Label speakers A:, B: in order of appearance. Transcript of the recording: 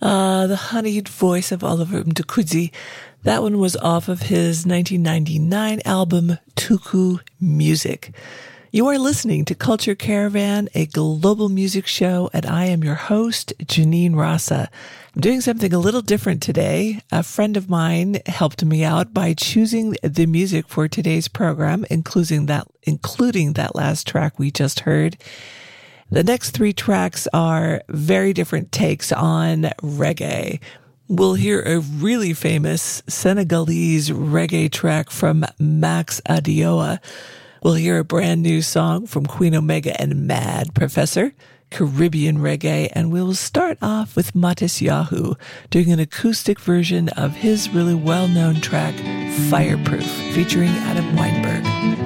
A: The honeyed voice of Oliver Mtukudzi. That one was off of his 1999 album, Tuku Music. You are listening to Culture Caravan, a global music show, and I am your host, Janine Rasa. I'm doing something a little different today. A friend of mine helped me out by choosing the music for today's program, including that last track we just heard. The next three tracks are very different takes on reggae. We'll hear a really famous Senegalese reggae track from Max Adioa. We'll hear a brand new song from Queen Omega and Mad Professor, Caribbean reggae, and we will start off with Matis Yahu doing an acoustic version of his really well-known track, Fireproof, featuring Adam Weinberg.